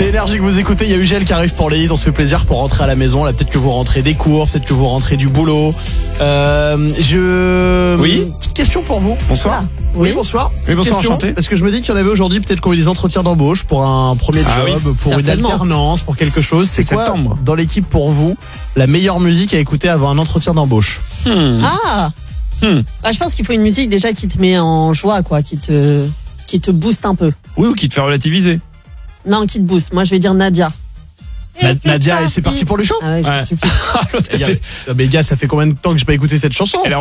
C'est Énergie que vous écoutez, il y a Ugel qui arrive pour les hits, on se fait plaisir pour rentrer à la maison. Là, peut-être que vous rentrez des cours, peut-être que vous rentrez du boulot. Oui. Petite question pour vous. Bonsoir. Oui, bonsoir. Oui, bonsoir, Question, enchanté. parce que je me dis qu'il y en avait aujourd'hui, peut-être qu'on a eu des entretiens d'embauche pour un premier Ah job, oui, pour une certainement. alternance, pour quelque chose. C'est quoi, septembre. dans l'équipe pour vous, la meilleure musique à écouter avant un entretien d'embauche? Ah Bah, je pense qu'il faut une musique déjà qui te met en joie, quoi, qui te booste un peu. Oui, ou qui te fait relativiser. Non, qui te booste. Moi, je vais dire Nadia. Nadia, et c'est parti pour le show. Ah ouais, je Ouais. me supplie. Mais gars, ça fait combien de temps que j'ai pas écouté cette chanson? Elle est